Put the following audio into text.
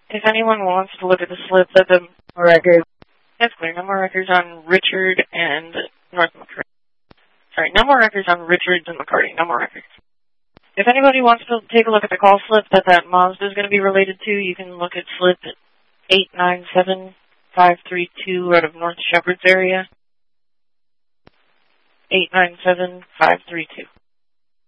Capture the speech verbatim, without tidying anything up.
If anyone wants to look at the slip that the record, that's clear. No more records on Richard and North McCarty. Sorry, no more records on Richards and McCarty. No more records. If anybody wants to take a look at the call slip that that Mazda is going to be related to, you can look at slip eight nine seven five three two out of North Shepherd's area. eight nine seven five three two.